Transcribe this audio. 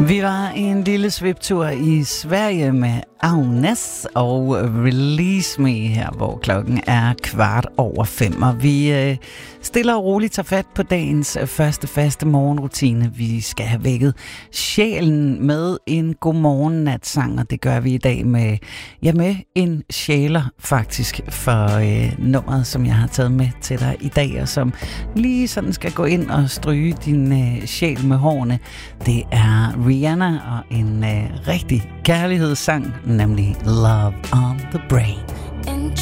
Vi var en lille sviptur i Sverige med Agnes og Release Me her, hvor klokken er 5:15, og vi stille og roligt tager fat på dagens første faste morgenrutine. Vi skal have vækket sjælen med en godmorgen-natsang, og det gør vi i dag med en sjæler faktisk for nummeret, som jeg har taget med til dig i dag, og som lige sådan skal gå ind og stryge din sjæl med hårene. Det er Rihanna og en rigtig kærlighedssang, nemlig Love on the Brain.